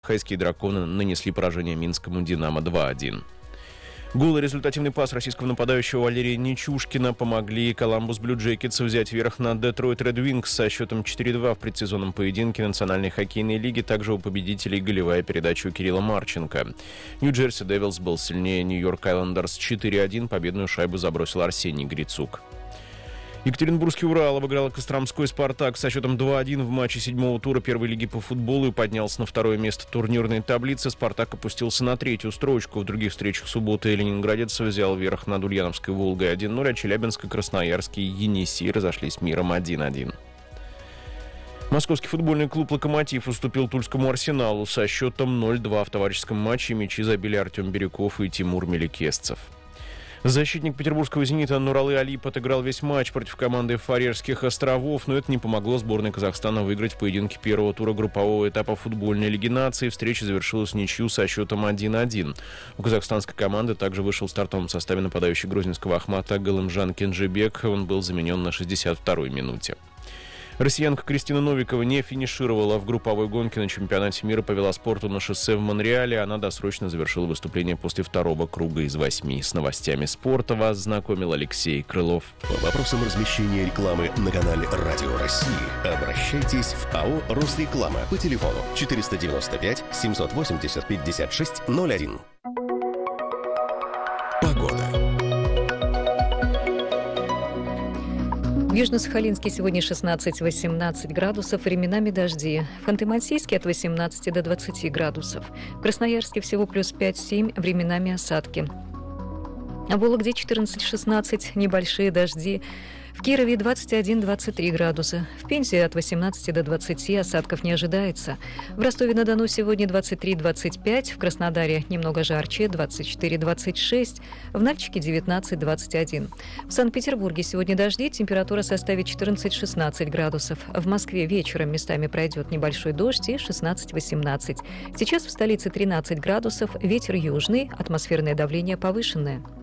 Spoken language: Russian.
Хайские драконы нанесли поражение минскому «Динамо» 2-1. Гол и результативный пас российского нападающего Валерия Нечушкина помогли Columbus Blue Jackets взять верх над Детройт Ред Вингс со счетом 4-2 в предсезонном поединке Национальной хоккейной лиги. Также у победителей голевая передача у Кирилла Марченко. Нью-Джерси Девилс был сильнее Нью-Йорк Айлендерс 4-1. Победную шайбу забросил Арсений Грицук. Екатеринбургский «Урал» обыграл Костромской «Спартак» со счетом 2-1 в матче 7-го тура первой лиги по футболу и поднялся на второе место турнирной таблицы. «Спартак» опустился на третью строчку. В других встречах субботы ленинградец взял верх над Ульяновской «Волгой» 1-0, а Челябинско-Красноярский «Енисей» разошлись миром 1-1. Московский футбольный клуб «Локомотив» уступил Тульскому «Арсеналу» со счетом 0-2 в товарищеском матче. Мячи забили Артем Бирюков и Тимур Меликесцев. Защитник петербургского «Зенита» Нуралы Алип отыграл весь матч против команды Фарерских островов, но это не помогло сборной Казахстана выиграть в поединке первого тура группового этапа футбольной лиги наций. Встреча завершилась ничью со счетом 1-1. У казахстанской команды также вышел в стартовом составе нападающий грузинского Ахмата Галымжан Кенжебек. Он был заменен на 62-й минуте. Россиянка Кристина Новикова не финишировала в групповой гонке на чемпионате мира по велоспорту на шоссе в Монреале. Она досрочно завершила выступление после второго круга из 8. С новостями спорта вас знакомил Алексей Крылов. По вопросам размещения рекламы на канале «Радио России» обращайтесь в АО «Росреклама» по телефону 495 780 56 01. Погода. В Южно-Сахалинске сегодня 16-18 градусов, временами дожди. В Ханты-Мансийске от 18 до 20 градусов. В Красноярске всего плюс 5-7, временами осадки. А в Вологде 14-16, небольшие дожди. В Кирове 21-23 градуса. В Пензе от 18 до 20 осадков не ожидается. В Ростове-на-Дону сегодня 23-25, в Краснодаре немного жарче 24-26, в Нальчике 19-21. В Санкт-Петербурге сегодня дожди, температура составит 14-16 градусов. В Москве вечером местами пройдет небольшой дождь и 16-18. Сейчас в столице 13 градусов, ветер южный, атмосферное давление повышенное.